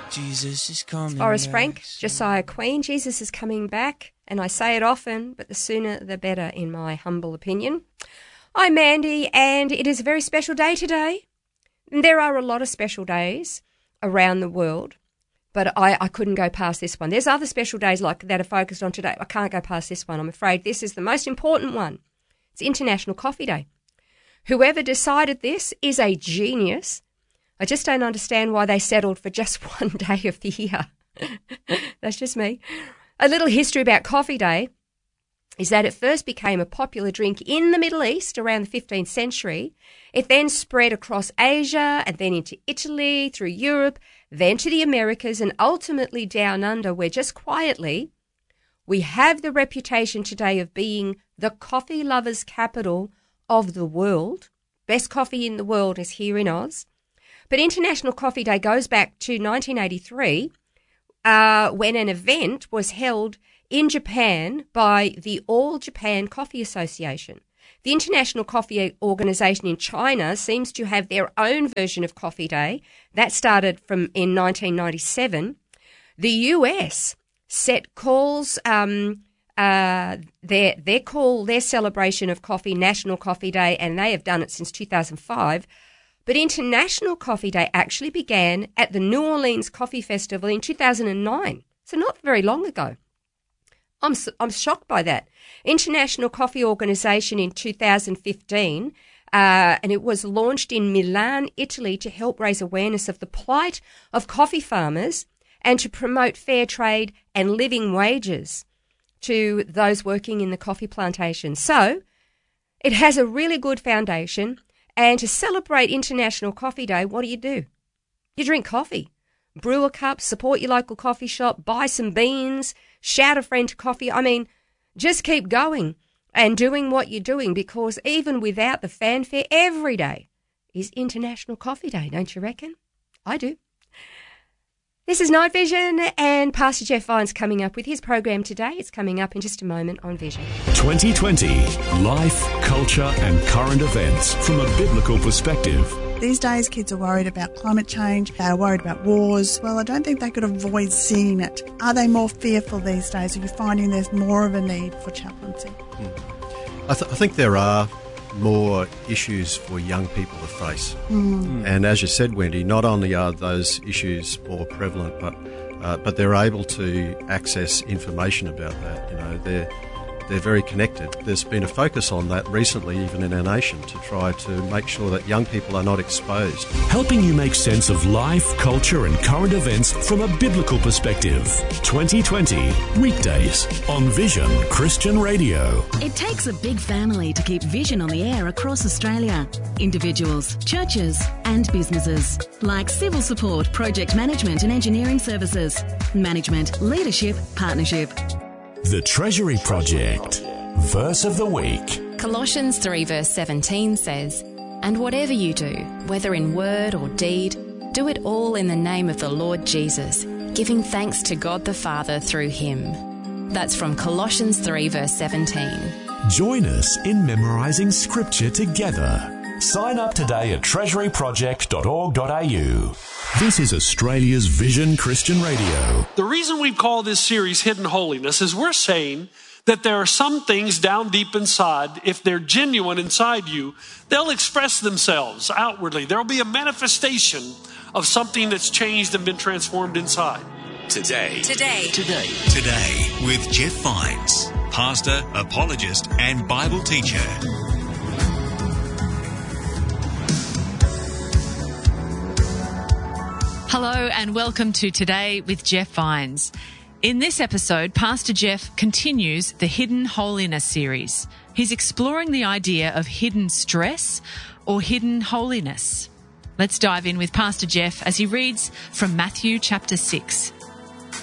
Jesus is coming. Forrest Frank, Josiah Queen, Jesus is coming back, and I say it often, but the sooner the better, in my humble opinion. I'm Mandy, and it is a very special day today. There are a lot of special days around the world, but I couldn't go past this one. There's other special days like that are focused on today. I can't go past this one. I'm afraid this is the most important one. It's International Coffee Day. Whoever decided this is a genius. I just don't understand why they settled for just one day of the year. That's just me. A little history about Coffee Day is that it first became a popular drink in the Middle East around the 15th century. It then spread across Asia and then into Italy, through Europe, then to the Americas and ultimately down under, where just quietly we have the reputation today of being the coffee lovers' capital of the world. Best coffee in the world is here in Oz. But International Coffee Day goes back to 1983 when an event was held in Japan by the All Japan Coffee Association. The International Coffee Organization in China seems to have their own version of Coffee Day. That started in 1997. The US calls their celebration of coffee National Coffee Day, and they have done it since 2005. But International Coffee Day actually began at the New Orleans Coffee Festival in 2009, so not very long ago. I'm shocked by that. International Coffee Organization in 2015, and it was launched in Milan, Italy, to help raise awareness of the plight of coffee farmers and to promote fair trade and living wages to those working in the coffee plantations. So it has a really good foundation. And to celebrate International Coffee Day, what do? You drink coffee. Brew a cup, support your local coffee shop, buy some beans, shout a friend to coffee. I mean, just keep going and doing what you're doing, because even without the fanfare, every day is International Coffee Day, don't you reckon? I do. This is Night Vision, and Pastor Jeff Vines coming up with his program today. It's coming up in just a moment on Vision. 2020, life, culture and current events from a biblical perspective. These days, kids are worried about climate change. They're worried about wars. Well, I don't think they could avoid seeing it. Are they more fearful these days? Are you finding there's more of a need for chaplaincy? I think there are more issues for young people to face. And as you said, Wendy, not only are those issues more prevalent, but they're able to access information about that. You know, they're very connected. There's been a focus on that recently, even in our nation, to try to make sure that young people are not exposed. Helping you make sense of life, culture and current events from a biblical perspective. 2020, weekdays on Vision Christian Radio. It takes a big family to keep Vision on the air across Australia. Individuals, churches and businesses, like civil support, project management and engineering services, management, leadership, partnership. The Treasury Project. Verse of the week. Colossians 3 verse 17 says, "And whatever you do, whether in word or deed, do it all in the name of the Lord Jesus, giving thanks to God the Father through him." That's from Colossians 3 verse 17. Join us in memorising scripture together. Sign up today at treasuryproject.org.au. This is Australia's Vision Christian Radio. The reason we call this series Hidden Holiness is we're saying that there are some things down deep inside, if they're genuine inside you, they'll express themselves outwardly. There'll be a manifestation of something that's changed and been transformed inside. Today with Jeff Vines, pastor, apologist and Bible teacher. Hello and welcome to Today with Jeff Vines. In this episode, Pastor Jeff continues the Hidden Holiness series. He's exploring the idea of hidden stress or hidden holiness. Let's dive in with Pastor Jeff as he reads from Matthew chapter 6.